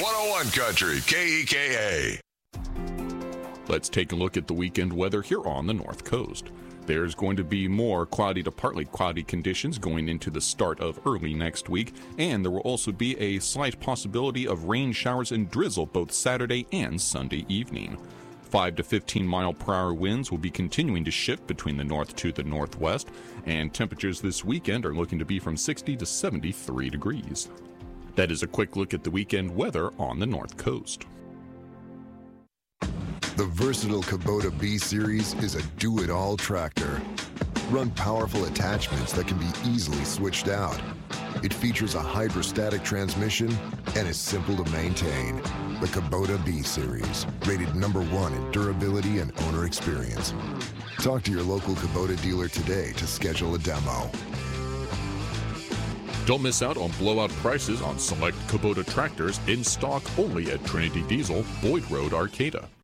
101 Country, KEKA. Let's take a look at the weekend weather here on the North Coast. There's going to be more cloudy to partly cloudy conditions going into the start of early next week, and there will also be a slight possibility of rain showers and drizzle both Saturday and Sunday evening. 5 to 15 mile per hour winds will be continuing to shift between the north to the northwest, and temperatures this weekend are looking to be from 60 to 73 degrees. That is a quick look at the weekend weather on the North Coast. The versatile Kubota B-Series is a do-it-all tractor. Run powerful attachments that can be easily switched out. It features a hydrostatic transmission and is simple to maintain. The Kubota B-Series, rated #1 in durability and owner experience. Talk to your local Kubota dealer today to schedule a demo. Don't miss out on blowout prices on select Kubota tractors in stock only at Trinity Diesel, Boyd Road, Arcata.